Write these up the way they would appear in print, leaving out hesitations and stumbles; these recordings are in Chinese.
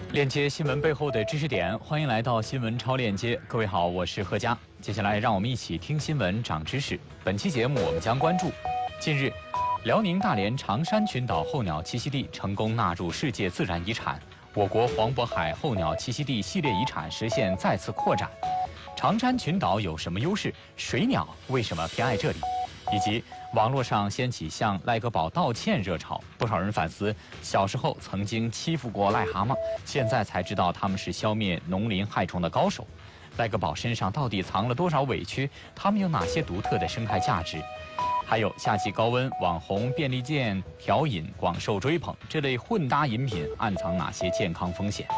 链接新闻背后的知识点，欢迎来到新闻超链接。各位好，我是贺佳。接下来让我们一起听新闻长知识。本期节目我们将关注：近日，辽宁大连长山群岛候鸟栖息地成功纳入世界自然遗产，我国黄渤海候鸟栖息地系列遗产实现再次扩展。长山群岛有什么优势？水鸟为什么偏爱这里？以及网络上掀起向赖格宝道歉热潮，不少人反思小时候曾经欺负过癞蛤蟆，现在才知道他们是消灭农林害虫的高手。赖格宝身上到底藏了多少委屈？他们有哪些独特的生态价值？还有夏季高温，网红便利店调饮广受追捧，这类混搭饮品暗藏哪些健康风险？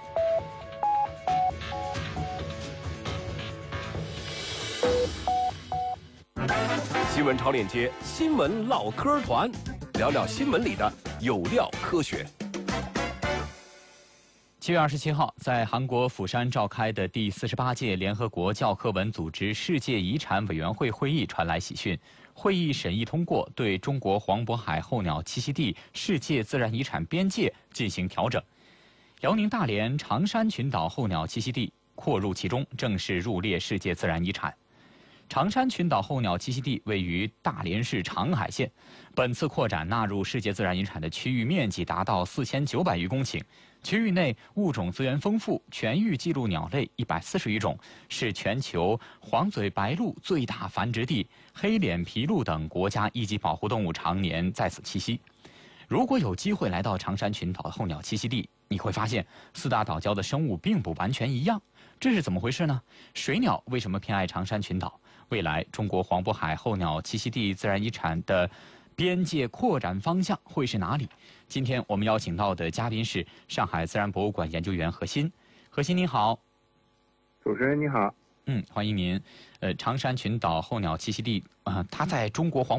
新闻超链接，新闻唠嗑团，聊聊新闻里的有料科学。 7月27号，在韩国釜山召开的第48届联合国教科文组织世界遗产委员会会议传来喜讯，会议审议通过对中国黄渤海候鸟栖息地世界自然遗产边界进行调整，辽宁大连长山群岛候鸟栖息地扩入其中，正式入列世界自然遗产。长山群岛候鸟栖息地位于大连市长海县，本次扩展纳入世界自然遗产的区域面积达到4900余公顷，区域内物种资源丰富，全域记录鸟类140余种，是全球黄嘴白鹭最大繁殖地，黑脸琵鹭等国家一级保护动物常年在此栖息。如果有机会来到长山群岛的候鸟栖息地，你会发现四大岛礁的生物并不完全一样，这是怎么回事呢？水鸟为什么偏爱长山群岛？未来中国黄渤海候鸟栖息地自然遗产的边界扩展方向会是哪里？今天我们邀请到的嘉宾是上海自然博物馆研究员何鑫。何鑫您好。 主持人你好。 欢迎您。长山群岛候鸟栖息地它在中国黄